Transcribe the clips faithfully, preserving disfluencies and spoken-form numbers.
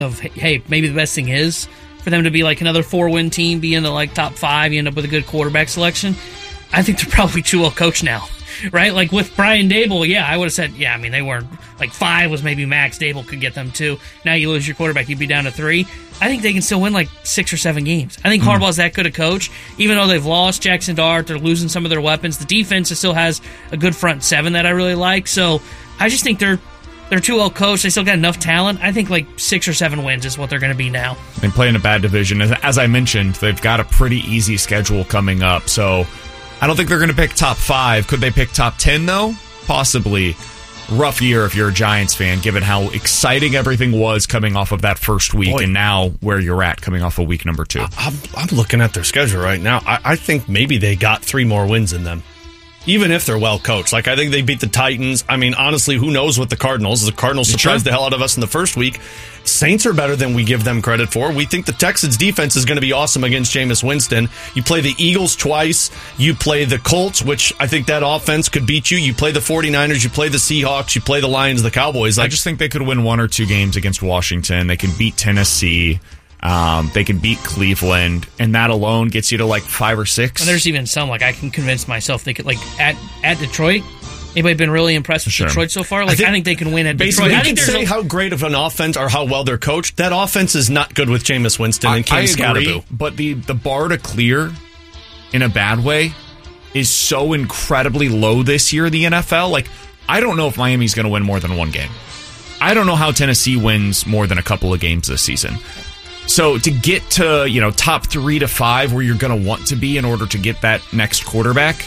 of, hey, maybe the best thing is for them to be like another four-win team, be in the like top five, you end up with a good quarterback selection. I think they're probably too well coached now, right? Like with Brian Daboll, yeah, I would have said, yeah, I mean, they weren't, like five was maybe max. Daboll could get them two. Now you lose your quarterback, you'd be down to three. I think they can still win like six or seven games. I think mm. Harbaugh's that good a coach. Even though they've lost Jackson Dart, they're losing some of their weapons. The defense still has a good front seven that I really like. So I just think they're They're too well coached. They still got enough talent. I think like six or seven wins is what they're going to be now. They play in a bad division. As, as I mentioned, they've got a pretty easy schedule coming up. So I don't think they're going to pick top five. Could they pick top ten, though? Possibly. Rough year if you're a Giants fan, given how exciting everything was coming off of that first week. Boy. And now where you're at coming off of week number two. I'm, I'm looking at their schedule right now. I, I think maybe they got three more wins in them. Even if they're well coached. Like, I think they beat the Titans. I mean, honestly, who knows what the Cardinals. The Cardinals surprised the hell out of us in the first week. Saints are better than we give them credit for. We think the Texans' defense is going to be awesome against Jameis Winston. You play the Eagles twice. You play the Colts, which I think that offense could beat you. You play the 49ers. You play the Seahawks. You play the Lions, the Cowboys. Like, I just think they could win one or two games against Washington. They could beat Tennessee. Um, they can beat Cleveland, and that alone gets you to like five or six. And there's even some, like, I can convince myself they could, like, at, at Detroit. Anybody been really impressed with sure. Detroit so far? Like, I think, I think they can win at basically, Detroit. I think say a, how great of an offense or how well they're coached. That offense is not good with Jameis Winston I, and King Scatterboo. But the, the bar to clear in a bad way is so incredibly low this year in the N F L. Like, I don't know if Miami's going to win more than one game. I don't know how Tennessee wins more than a couple of games this season. So to get to, you know, top three to five where you're going to want to be in order to get that next quarterback,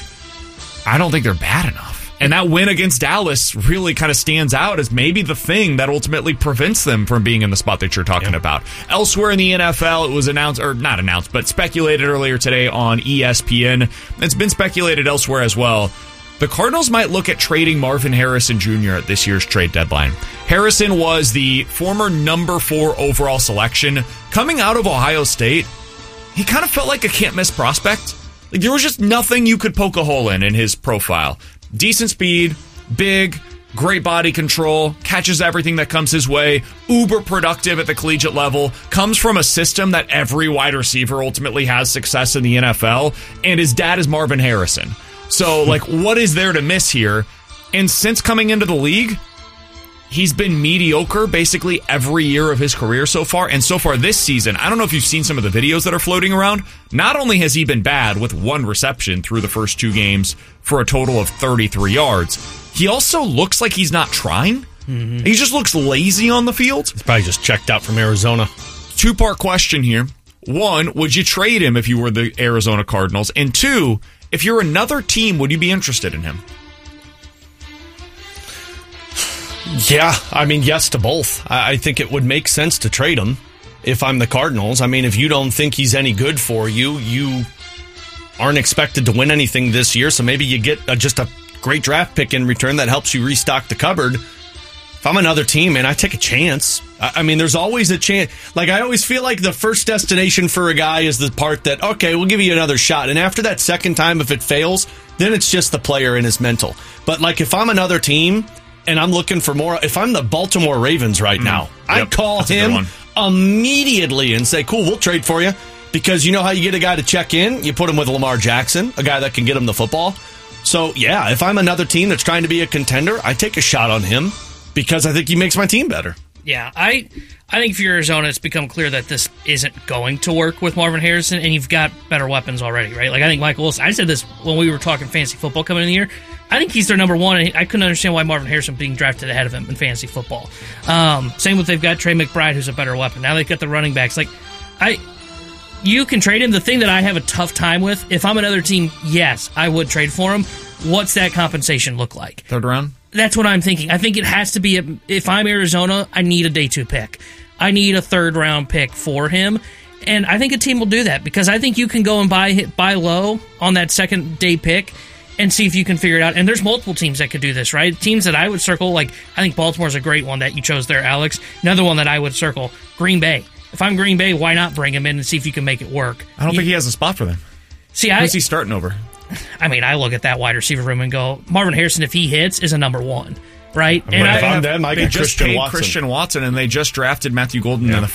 I don't think they're bad enough. And that win against Dallas really kind of stands out as maybe the thing that ultimately prevents them from being in the spot that you're talking yep. about. Elsewhere in the N F L, it was announced, or not announced, but speculated earlier today on E S P N. It's been speculated elsewhere as well. The Cardinals might look at trading Marvin Harrison Junior at this year's trade deadline. Harrison was the former number four overall selection. Coming out of Ohio State, he kind of felt like a can't-miss prospect. Like, there was just nothing you could poke a hole in in his profile. Decent speed, big, great body control, catches everything that comes his way, uber productive at the collegiate level, comes from a system that every wide receiver ultimately has success in the N F L, and his dad is Marvin Harrison. So, like, what is there to miss here? And since coming into the league, he's been mediocre basically every year of his career so far. And so far this season, I don't know if you've seen some of the videos that are floating around. Not only has he been bad with one reception through the first two games for a total of thirty-three yards, he also looks like he's not trying. Mm-hmm. He just looks lazy on the field. He's probably just checked out from Arizona. Two-part question here. One, would you trade him if you were the Arizona Cardinals? And two, if you're another team, would you be interested in him? Yeah, I mean, yes to both. I think it would make sense to trade him if I'm the Cardinals. I mean, if you don't think he's any good for you, you aren't expected to win anything this year, so maybe you get a, just a great draft pick in return that helps you restock the cupboard. If I'm another team, man, I take a chance. I mean, there's always a chance. Like, I always feel like the first destination for a guy is the part that, okay, we'll give you another shot. And after that second time, if it fails, then it's just the player and his mental. But, like, if I'm another team and I'm looking for more, if I'm the Baltimore Ravens right mm. now, yep. I'd call That's him immediately and say, cool, we'll trade for you. Because you know how you get a guy to check in? You put him with Lamar Jackson, a guy that can get him the football. So, yeah, if I'm another team that's trying to be a contender, I take a shot on him. Because I think he makes my team better. Yeah, I I think for Arizona, it's become clear that this isn't going to work with Marvin Harrison, and you've got better weapons already, right? Like, I think Michael Wilson, I said this when we were talking fantasy football coming in the year, I think he's their number one, and I couldn't understand why Marvin Harrison being drafted ahead of him in fantasy football. Um, same with they've got Trey McBride, who's a better weapon. Now they've got the running backs. Like, I... You can trade him. The thing that I have a tough time with, if I'm another team, yes, I would trade for him. What's that compensation look like? Third round? That's what I'm thinking. I think it has to be, a, if I'm Arizona, I need a day two pick. I need a third round pick for him. And I think a team will do that because I think you can go and buy buy low on that second day pick and see if you can figure it out. And there's multiple teams that could do this, right? Teams that I would circle, like I think Baltimore's a great one that you chose there, Alex. Another one that I would circle, Green Bay. If I'm Green Bay, why not bring him in and see if you can make it work? I don't you, think he has a spot for them. See, I, Who's he starting over? I mean, I look at that wide receiver room and go, Marvin Harrison, if he hits, is a number one. right? I mean, if I'm them, I they get just Christian paid Watson. Christian Watson, and they just drafted Matthew Golden Yeah. in the